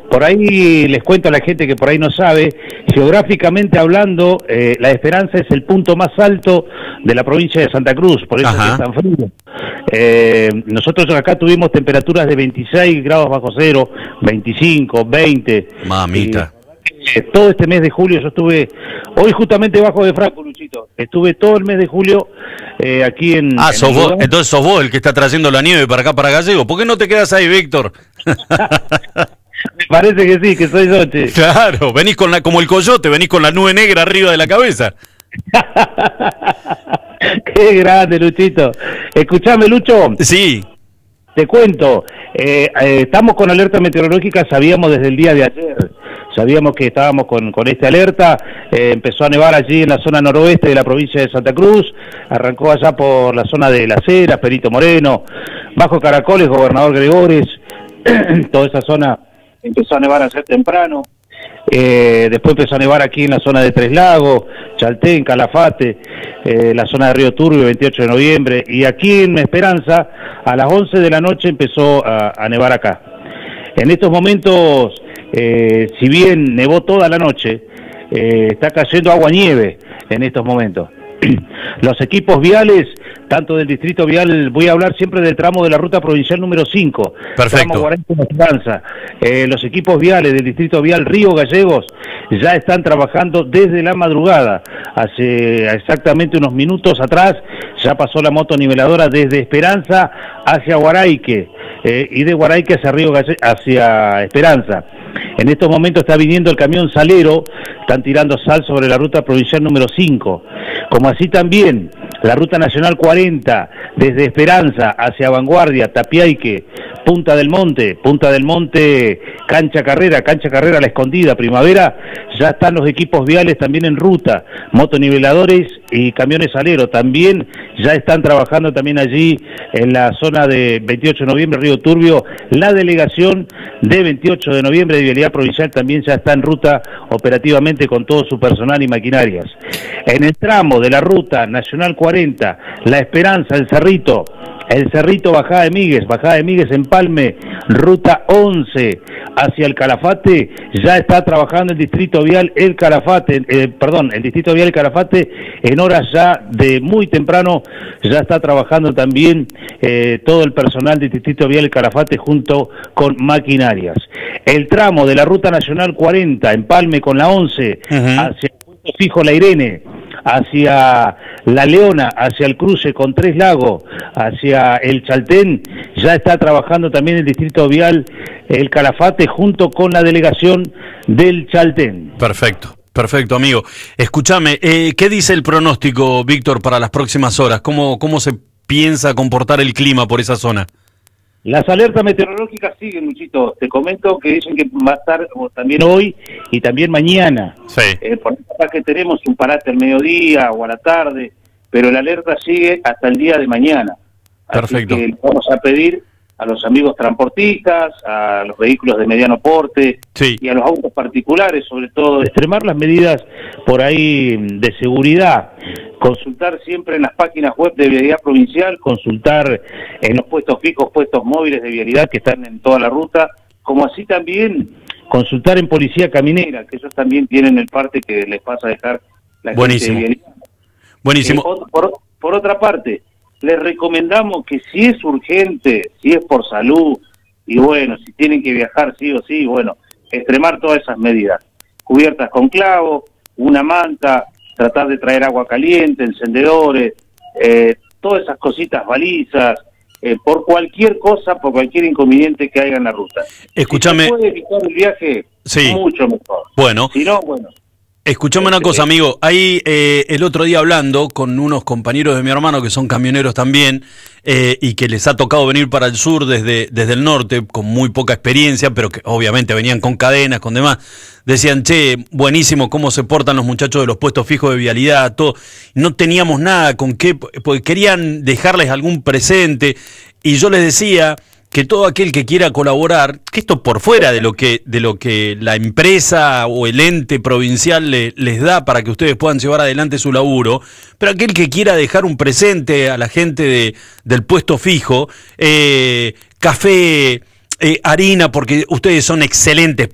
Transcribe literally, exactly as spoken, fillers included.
por ahí les cuento a la gente que por ahí no sabe, geográficamente hablando, eh, La Esperanza es el punto más alto de la provincia de Santa Cruz, por eso es que es tan frío. Eh, nosotros acá tuvimos temperaturas de veintiséis grados bajo cero, veinticinco, veinte. Mamita. Y, eh, todo este mes de julio yo estuve, hoy justamente bajo de Franco, Luchito, estuve todo el mes de julio eh, aquí en... Ah, en sos vos, entonces sos vos el que está trayendo la nieve para acá, para Gallego. ¿Por qué no te quedas ahí, Víctor? Me parece que sí, que soy yo, che. Claro, venís con la, como el coyote, venís con la nube negra arriba de la cabeza. Qué grande, Luchito. Escuchame, Lucho. Sí. Te cuento, eh, eh, estamos con alerta meteorológica, sabíamos desde el día de ayer, sabíamos que estábamos con, con esta alerta, eh, empezó a nevar allí en la zona noroeste de la provincia de Santa Cruz, arrancó allá por la zona de Las Heras, Perito Moreno, Bajo Caracoles, Gobernador Gregores, toda esa zona empezó a nevar ayer temprano. Eh, después empezó a nevar aquí en la zona de Tres Lagos, Chaltén, Calafate, eh, la zona de Río Turbio, veintiocho de noviembre, y aquí en Esperanza a las once de la noche empezó a, a nevar acá. En estos momentos, eh, si bien nevó toda la noche, eh, está cayendo agua-nieve en estos momentos. Los equipos viales, tanto del distrito vial, voy a hablar siempre del tramo de la ruta provincial número cinco. Perfecto. Esperanza. Eh, los equipos viales del distrito vial Río Gallegos ya están trabajando desde la madrugada. Hace exactamente unos minutos atrás ya pasó la moto niveladora desde Esperanza hacia Guaraique eh, y de Guaraique hacia Río Gallegos, hacia Esperanza. En estos momentos está viniendo el camión salero, están tirando sal sobre la ruta provincial número cinco, como así también la ruta nacional cuarenta, desde Esperanza hacia Vanguardia, Tapiaique, Punta del Monte, Punta del Monte, Cancha Carrera, Cancha Carrera La Escondida, Primavera, ya están los equipos viales también en ruta, motoniveladores y camiones saleros, también ya están trabajando también allí en la zona de veintiocho de noviembre, Río Turbio, la delegación de veintiocho de noviembre de Vialidad Provincial también ya está en ruta operativamente con todo su personal y maquinarias. En el tramo de la ruta nacional cuarenta, La Esperanza, El Cerrito, El Cerrito, Bajada de Míguez, Bajada de Míguez, Empalme, ruta once hacia el Calafate, ya está trabajando el distrito vial El Calafate, eh, perdón, el distrito vial El Calafate en horas ya de muy temprano, ya está trabajando también eh, todo el personal del distrito vial El Calafate junto con maquinarias. El tramo de la ruta nacional cuarenta, Empalme con la once, uh-huh, hacia el Puerto Fijo La Irene, hacia La Leona, hacia el cruce con Tres Lagos, hacia el Chaltén, ya está trabajando también el distrito vial El Calafate junto con la delegación del Chaltén. Perfecto, perfecto, amigo. Escúchame, eh, ¿qué dice el pronóstico, Víctor, para las próximas horas? ¿Cómo, cómo se piensa comportar el clima por esa zona? Las alertas meteorológicas siguen, Luchito. Te comento que dicen que va a estar también hoy y también mañana. Sí. Eh, por eso que tenemos un parate al mediodía o a la tarde, pero la alerta sigue hasta el día de mañana. Perfecto. Así que vamos a pedir a los amigos transportistas, a los vehículos de mediano porte, sí, y a los autos particulares, sobre todo, extremar las medidas por ahí de seguridad, consultar siempre en las páginas web de Vialidad Provincial, consultar en los puestos fijos, puestos móviles de vialidad que están en toda la ruta, como así también consultar en Policía Caminera, que ellos también tienen el parte que les pasa a dejar la Buenísimo. gente de vialidad. Buenísimo. Eh, por, por otra parte, les recomendamos que si es urgente, si es por salud, y bueno, si tienen que viajar sí o sí, bueno, extremar todas esas medidas. Cubiertas con clavo, una manta, tratar de traer agua caliente, encendedores, eh, todas esas cositas, balizas, eh, por cualquier cosa, por cualquier inconveniente que haya en la ruta. Escúchame. Si se puede evitar el viaje, sí, mucho mejor. Bueno. Si no, bueno. Escuchame una cosa, amigo. Ahí eh, el otro día hablando con unos compañeros de mi hermano que son camioneros también eh, y que les ha tocado venir para el sur desde, desde el norte con muy poca experiencia, pero que obviamente venían con cadenas, con demás. Decían, che, buenísimo cómo se portan los muchachos de los puestos fijos de vialidad, todo. No teníamos nada con qué, porque querían dejarles algún presente y yo les decía que todo aquel que quiera colaborar, que esto por fuera de lo que de lo que la empresa o el ente provincial le, les da para que ustedes puedan llevar adelante su laburo, pero aquel que quiera dejar un presente a la gente de, del puesto fijo, eh, café, eh, harina, porque ustedes son excelentes